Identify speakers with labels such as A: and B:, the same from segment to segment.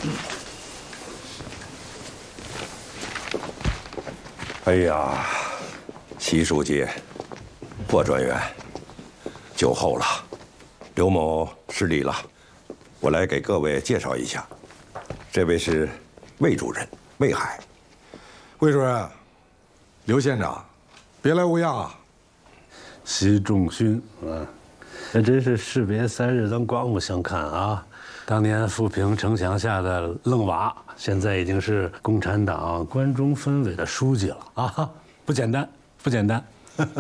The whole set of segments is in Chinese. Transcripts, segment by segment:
A: 哎呀，习书记，霍专员，酒后了，刘某失礼了。我来给各位介绍一下，这位是魏主任魏海。
B: 魏主任，刘县长，别来无恙啊！
C: 习仲勋，那真是士别三日，当刮目相看啊！当年富平城墙下的愣娃，现在已经是共产党关中分委的书记了啊！不简单，不简单。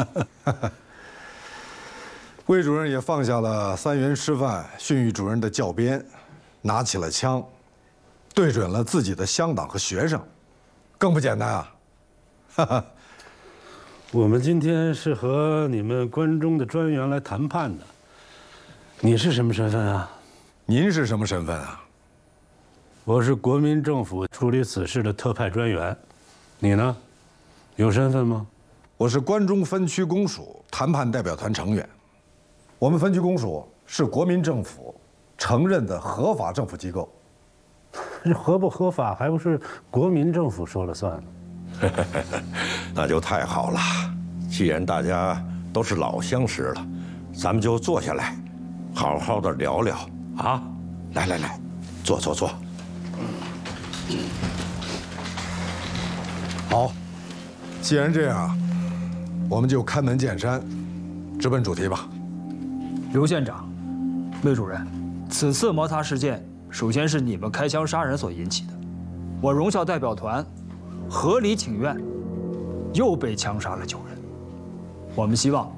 B: 魏主任也放下了3元师范训育主任的教鞭，拿起了枪，对准了自己的乡党和学生，更不简单啊！哈哈。
C: 我们今天是和你们关中的专员来谈判的，你是什么身份啊？
B: 您是什么身份啊？
C: 我是国民政府处理此事的特派专员，你呢？有身份吗？
B: 我是关中分区公署谈判代表团成员。我们分区公署是国民政府承认的合法政府机构。
C: 这合不合法还不是国民政府说了算？
A: 那就太好了。既然大家都是老相识了，咱们就坐下来，好好的聊聊啊！来来来，坐坐坐。
B: 好，既然这样，我们就开门见山，直奔主题吧。
D: 刘县长，魏主任，此次摩擦事件首先是你们开枪杀人所引起的，我荣校代表团合理请愿，又被枪杀了9人。我们希望